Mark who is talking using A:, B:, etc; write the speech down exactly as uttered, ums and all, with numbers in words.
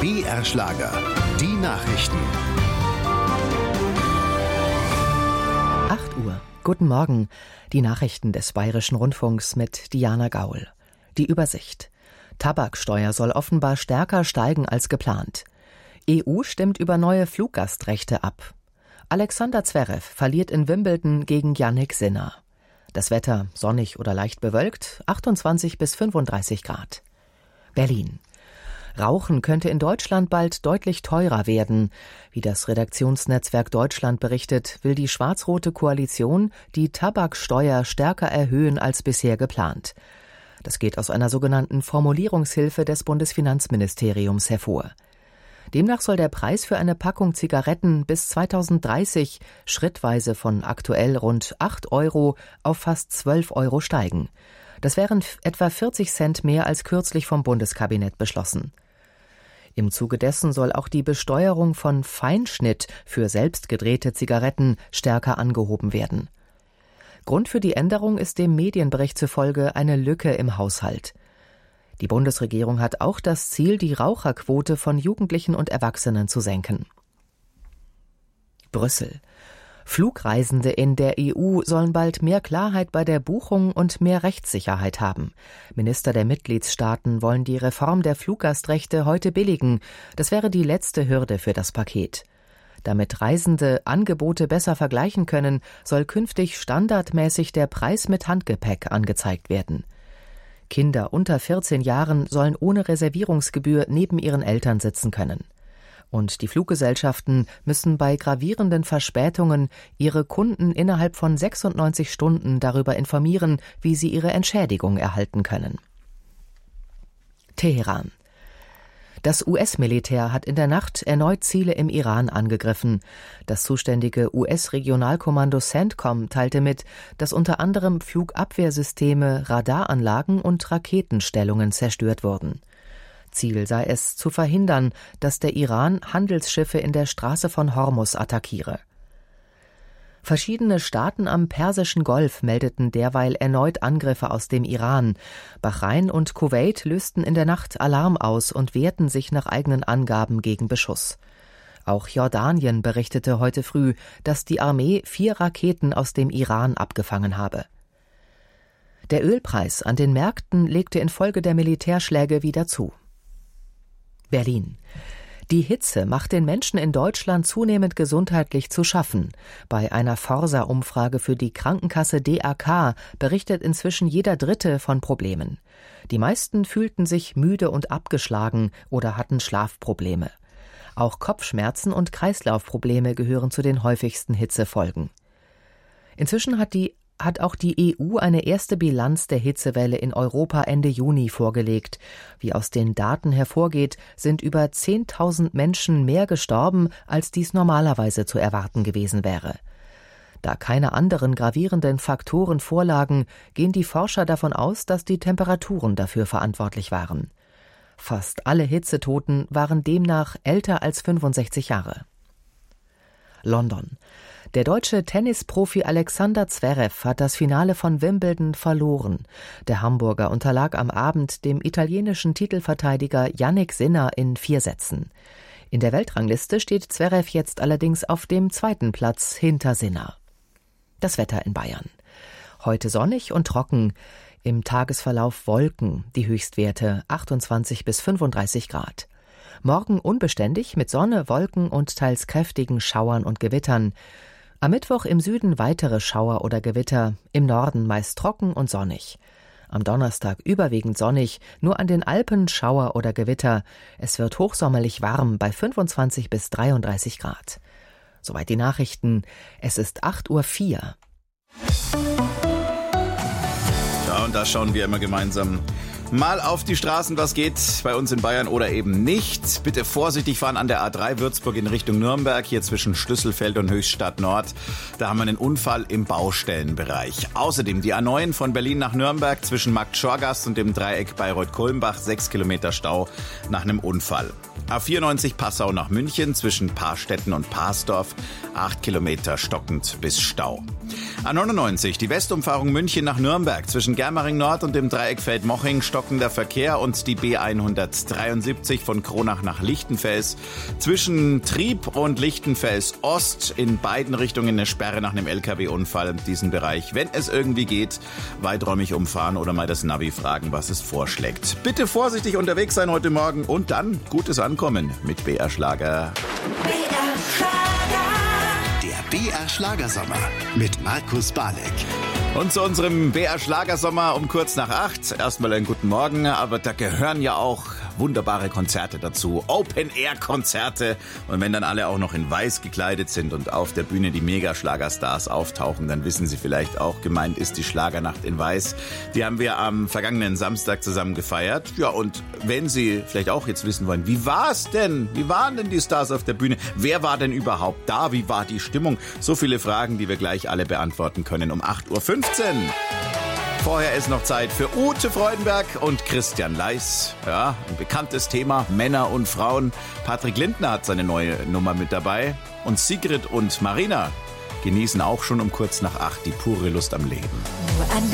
A: B R-Schlager. Die Nachrichten.
B: acht Uhr. Guten Morgen. Die Nachrichten des Bayerischen Rundfunks mit Diana Gaul. Die Übersicht. Tabaksteuer soll offenbar stärker steigen als geplant. E U stimmt über neue Fluggastrechte ab. Alexander Zverev verliert in Wimbledon gegen Jannik Sinner. Das Wetter sonnig oder leicht bewölkt, achtundzwanzig bis fünfunddreißig Grad. Berlin. Rauchen könnte in Deutschland bald deutlich teurer werden. Wie das Redaktionsnetzwerk Deutschland berichtet, will die schwarz-rote Koalition die Tabaksteuer stärker erhöhen als bisher geplant. Das geht aus einer sogenannten Formulierungshilfe des Bundesfinanzministeriums hervor. Demnach soll der Preis für eine Packung Zigaretten bis zweitausenddreißig schrittweise von aktuell rund acht Euro auf fast zwölf Euro steigen. Das wären etwa vierzig Cent mehr als kürzlich vom Bundeskabinett beschlossen. Im Zuge dessen soll auch die Besteuerung von Feinschnitt für selbst gedrehte Zigaretten stärker angehoben werden. Grund für die Änderung ist dem Medienbericht zufolge eine Lücke im Haushalt. Die Bundesregierung hat auch das Ziel, die Raucherquote von Jugendlichen und Erwachsenen zu senken. Brüssel. Flugreisende in der E U sollen bald mehr Klarheit bei der Buchung und mehr Rechtssicherheit haben. Minister der Mitgliedstaaten wollen die Reform der Fluggastrechte heute billigen. Das wäre die letzte Hürde für das Paket. Damit Reisende Angebote besser vergleichen können, soll künftig standardmäßig der Preis mit Handgepäck angezeigt werden. Kinder unter vierzehn Jahren sollen ohne Reservierungsgebühr neben ihren Eltern sitzen können. Und die Fluggesellschaften müssen bei gravierenden Verspätungen ihre Kunden innerhalb von sechsundneunzig Stunden darüber informieren, wie sie ihre Entschädigung erhalten können. Teheran. Das U S-Militär hat in der Nacht erneut Ziele im Iran angegriffen. Das zuständige U S-Regionalkommando CENTCOM teilte mit, dass unter anderem Flugabwehrsysteme, Radaranlagen und Raketenstellungen zerstört wurden. Ziel sei es, zu verhindern, dass der Iran Handelsschiffe in der Straße von Hormuz attackiere. Verschiedene Staaten am Persischen Golf meldeten derweil erneut Angriffe aus dem Iran. Bahrain und Kuwait lösten in der Nacht Alarm aus und wehrten sich nach eigenen Angaben gegen Beschuss. Auch Jordanien berichtete heute früh, dass die Armee vier Raketen aus dem Iran abgefangen habe. Der Ölpreis an den Märkten legte infolge der Militärschläge wieder zu. Berlin. Die Hitze macht den Menschen in Deutschland zunehmend gesundheitlich zu schaffen. Bei einer Forsa-Umfrage für die Krankenkasse D A K berichtet inzwischen jeder Dritte von Problemen. Die meisten fühlten sich müde und abgeschlagen oder hatten Schlafprobleme. Auch Kopfschmerzen und Kreislaufprobleme gehören zu den häufigsten Hitzefolgen. Inzwischen hat die hat auch die E U eine erste Bilanz der Hitzewelle in Europa Ende Juni vorgelegt. Wie aus den Daten hervorgeht, sind über zehntausend Menschen mehr gestorben, als dies normalerweise zu erwarten gewesen wäre. Da keine anderen gravierenden Faktoren vorlagen, gehen die Forscher davon aus, dass die Temperaturen dafür verantwortlich waren. Fast alle Hitzetoten waren demnach älter als fünfundsechzig Jahre. London. Der deutsche Tennisprofi Alexander Zverev hat das Finale von Wimbledon verloren. Der Hamburger unterlag am Abend dem italienischen Titelverteidiger Jannik Sinner in vier Sätzen. In der Weltrangliste steht Zverev jetzt allerdings auf dem zweiten Platz hinter Sinner. Das Wetter in Bayern. Heute sonnig und trocken. Im Tagesverlauf Wolken, die Höchstwerte achtundzwanzig bis fünfunddreißig Grad. Morgen unbeständig mit Sonne, Wolken und teils kräftigen Schauern und Gewittern. Am Mittwoch im Süden weitere Schauer oder Gewitter, im Norden meist trocken und sonnig. Am Donnerstag überwiegend sonnig, nur an den Alpen Schauer oder Gewitter. Es wird hochsommerlich warm bei fünfundzwanzig bis dreiunddreißig Grad. Soweit die Nachrichten. Es ist acht Uhr vier.
C: Ja, und da schauen wir immer gemeinsam mal auf die Straßen, was geht bei uns in Bayern oder eben nicht. Bitte vorsichtig fahren an der A drei Würzburg in Richtung Nürnberg, hier zwischen Schlüsselfeld und Höchstadt Nord. Da haben wir einen Unfall im Baustellenbereich. Außerdem die A neun von Berlin nach Nürnberg zwischen Markt-Schorgast und dem Dreieck Bayreuth-Kulmbach, sechs Kilometer Stau nach einem Unfall. A vierundneunzig Passau nach München zwischen Paarstetten und Parsdorf, acht Kilometer stockend bis Stau. A neunundneunzig, die Westumfahrung München nach Nürnberg zwischen Germering Nord und dem Dreieck Feldmoching, stockender Verkehr und die B hundertdreiundsiebzig von Kronach nach Lichtenfels. Zwischen Trieb und Lichtenfels Ost in beiden Richtungen eine Sperre nach einem L K W-Unfall. Diesen Bereich, wenn es irgendwie geht, weiträumig umfahren oder mal das Navi fragen, was es vorschlägt. Bitte vorsichtig unterwegs sein heute Morgen und dann gutes Ankommen mit B R Schlager.
A: B R Schlager. Der B R Schlagersommer mit Markus Balek.
C: Und zu unserem B R Schlagersommer um kurz nach acht. Erstmal einen guten Morgen, aber da gehören ja auch wunderbare Konzerte dazu. Open-Air-Konzerte. Und wenn dann alle auch noch in weiß gekleidet sind und auf der Bühne die Mega-Schlagerstars auftauchen, dann wissen Sie vielleicht auch, gemeint ist die Schlagernacht in Weiß. Die haben wir am vergangenen Samstag zusammen gefeiert. Ja, und wenn Sie vielleicht auch jetzt wissen wollen, wie war es denn? Wie waren denn die Stars auf der Bühne? Wer war denn überhaupt da? Wie war die Stimmung? So viele Fragen, die wir gleich alle beantworten können um acht Uhr fünfzehn. Vorher ist noch Zeit für Ute Freudenberg und Christian Leis. Ja, ein bekanntes Thema, Männer und Frauen. Patrick Lindner hat seine neue Nummer mit dabei. Und Sigrid und Marina genießen auch schon um kurz nach acht die pure Lust am Leben.
D: Nur ein